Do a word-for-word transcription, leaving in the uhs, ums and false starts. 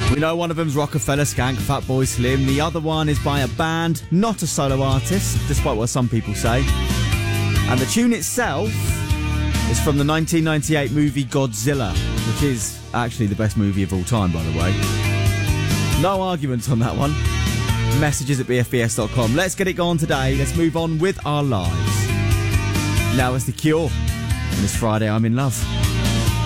We know one of them's Rockefeller Skank, Fatboy Slim. The other one is by a band, not a solo artist, despite what some people say. And the tune itself is from the nineteen ninety-eight movie Godzilla, which is actually the best movie of all time, by the way. No arguments on that one. Messages at b f b s dot com. Let's get it going today. Let's move on with our lives. Now it's The Cure. And it's Friday, I'm in love.